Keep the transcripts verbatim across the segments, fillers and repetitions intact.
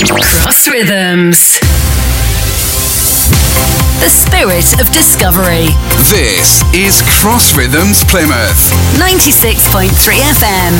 Cross Rhythms. The spirit of discovery. This is Cross Rhythms Plymouth. ninety-six point three F M.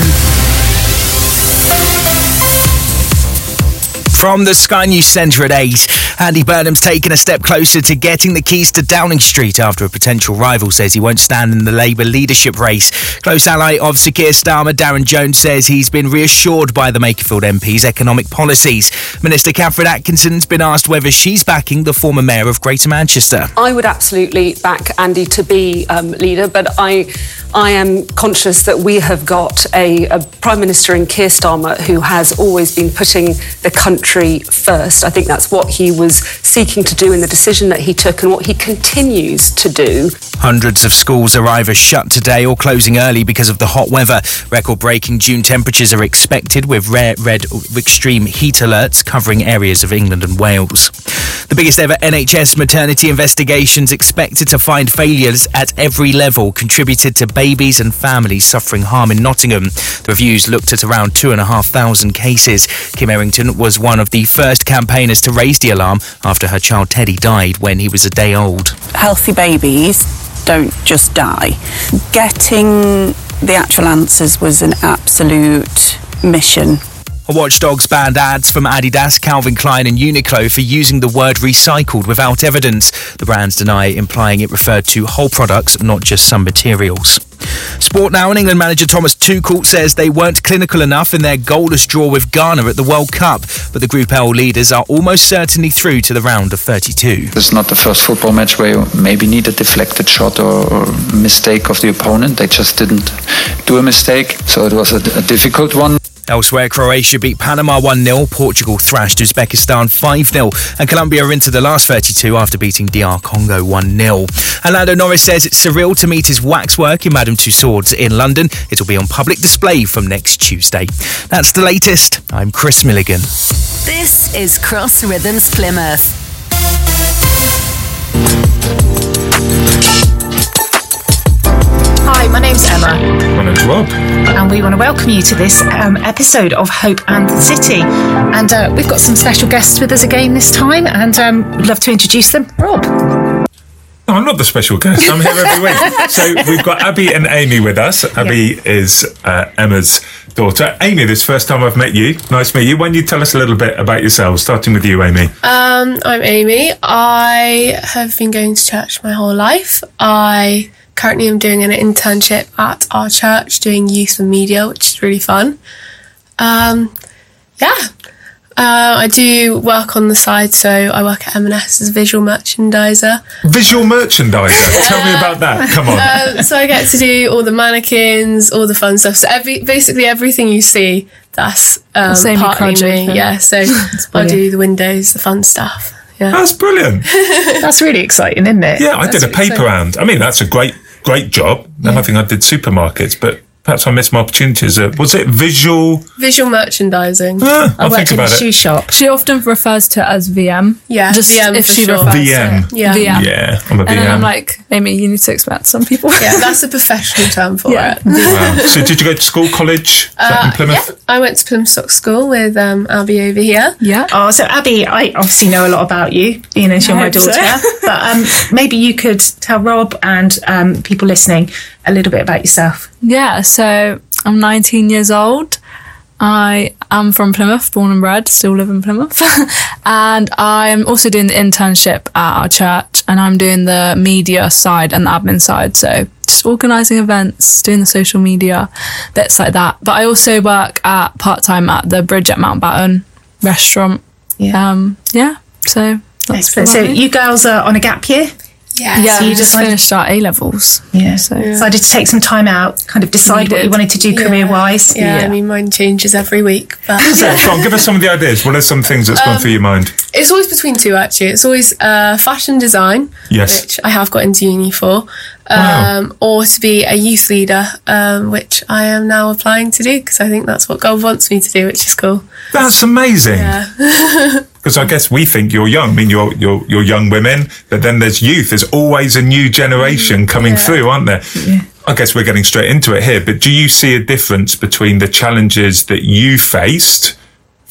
From the Sky News Centre at eight, Andy Burnham's taken a step closer to getting the keys to Downing Street after a potential rival says he won't stand in the Labour leadership race. Close ally of Sir Keir Starmer, Darren Jones, says he's been reassured by the Makerfield M P's economic policies. Minister Catherine Atkinson's been asked whether she's backing the former mayor of Greater Manchester. I would absolutely back Andy to be um, leader, but I I am conscious that we have got a, a Prime Minister in Keir Starmer who has always been putting the country first. I think that's what he was seeking to do in the decision that he took and what he continues to do. Hundreds of schools are either shut today or closing early because of the hot weather. Record-breaking June temperatures are expected with rare red extreme heat alerts covering areas of England and Wales. The biggest ever N H S maternity investigations expected to find failures at every level contributed to babies and families suffering harm in Nottingham. The reviews looked at around two and a half thousand cases. Kim Errington was one of the first campaigners to raise the alarm after her child Teddy died when he was a day old. Healthy babies don't just die. Getting the actual answers was an absolute mission. Watchdogs banned ads from Adidas, Calvin Klein and Uniqlo for using the word recycled without evidence. The brands deny, implying it referred to whole products, not just some materials. Sport now, and England manager Thomas Tuchel says they weren't clinical enough in their goalless draw with Ghana at the World Cup, but the Group L leaders are almost certainly through to the round of thirty-two. This is not the first football match where you maybe need a deflected shot or, or mistake of the opponent. They just didn't do a mistake, so it was a, a difficult one. Elsewhere, Croatia beat Panama one nil, Portugal thrashed Uzbekistan five nil, and Colombia are into the last thirty-two after beating D R Congo one nil. And Lando Norris says it's surreal to meet his waxwork in Madame Tussauds in London. It'll be on public display from next Tuesday. That's the latest. I'm Chris Milligan. This is Cross Rhythms Plymouth. Hi, my name's Emma. My name's Rob. And we want to welcome you to this um, episode of Hope and the City. And uh, we've got some special guests with us again this time, and um, we'd love to introduce them. Rob. No, I'm not the special guest. I'm here every week. So we've got Abby and Amy with us. Abby yeah. is uh, Emma's daughter. Amy, this is the first time I've met you. Nice to meet you. Why don't you tell us a little bit about yourselves, starting with you, Amy? Um, I'm Amy. I have been going to church my whole life. I currently am doing an internship at our church doing youth and media, which is really fun. Um, yeah. Uh, I do work on the side, so I work at M and S as a visual merchandiser. Visual merchandiser? Tell me about that. Come on. Uh, so I get to do all the mannequins, all the fun stuff. So every basically everything you see, that's um, partly me. Thing. Yeah, so I do the windows, the fun stuff. Yeah. That's brilliant. That's really exciting, isn't it? Yeah, I that's did a paper round. I mean, that's a great, great job. Yeah. And I think I did supermarkets, but perhaps I missed my opportunities. Uh, was it visual? Visual merchandising. Ah, I'll I think worked in about a it. shoe shop. She often refers to it as V M. Yeah, just V M if for she sure. refers V M. to it. Yeah. V M. Yeah, I'm a V M. And then I'm like, Amy, you need to explain to some people. Yeah, that's a professional term for Yeah. it. Wow. So did you go to school, college? Is that in Uh, Plymouth? yeah, I went to Plymouth Stock School with um, Abby over here. Yeah. Oh, so Abby, I obviously know a lot about you, being as you're I my hope so. daughter. But um, maybe you could tell Rob and um, people listening a little bit about yourself. Yeah, so I'm nineteen years old. I am from Plymouth, born and bred, still live in Plymouth. And I'm also doing the internship at our church, and I'm doing the media side and the admin side. So just organising events, doing the social media, bits like that. But I also work at part-time at the Bridge at Mountbatten restaurant. Yeah. Um, yeah, so that's Excellent. So you girls are on a gap year? Yeah, Yeah, so we you just decided- finished our A-levels. Yeah. So So decided to take some time out, kind of decide what you wanted to do Yeah. career-wise. Yeah, I mean, mine changes every week. But So, go on, give us some of the ideas. What are some things that's gone Um, through your mind? it's always between two, actually. It's always uh, fashion design, Yes. which I have got into uni for, um, Wow. or to be a youth leader, um, which I am now applying to do because I think that's what God wants me to do, which is cool. That's amazing. Yeah. Because I guess we think you're young. I mean, you're you're you're young women, but then there's youth. There's always a new generation coming Yeah. through, aren't there? Yeah. I guess we're getting straight into it here. But do you see a difference between the challenges that you faced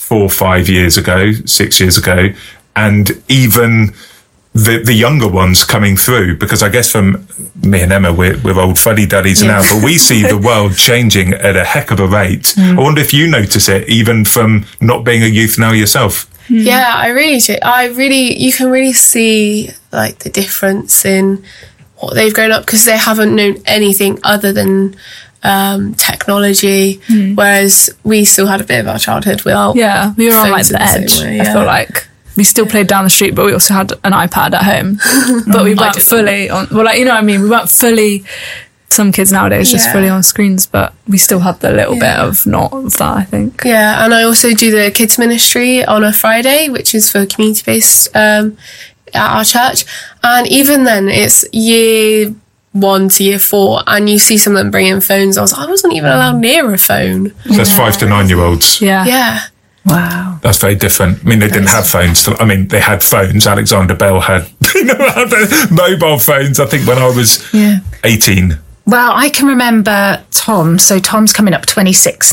four, five years ago, six years ago, and even the the younger ones coming through, because I guess from me and Emma, we're, we're old fuddy-duddies yeah. now, but we see the world changing at a heck of a rate. Mm. I wonder if you notice it, even from not being a youth now yourself. Mm. Yeah, I really do. I really, you can really see like the difference in what they've grown up, because they haven't known anything other than um, technology, mm. whereas we still had a bit of our childhood without. Yeah, we were on like the, the edge. Way, yeah. I feel like. We still played down the street, but we also had an iPad at home. But we weren't fully on. Well, like you know what I mean. We weren't fully. Some kids nowadays yeah. just fully on screens, but we still had the little yeah. bit of not of that, I think. Yeah, and I also do the kids ministry on a Friday, which is for community based um, at our church. And even then, it's year one to year four, and you see some of them bringing phones. I was, I wasn't even allowed near a phone. So that's yeah. five to nine year olds. Yeah, yeah. Wow. That's very different. I mean, they didn't have phones. To, I mean, they had phones. Alexander Bell had, you know, had mobile phones, I think, when I was yeah. eighteen. Well, I can remember Tom. So Tom's coming up twenty-six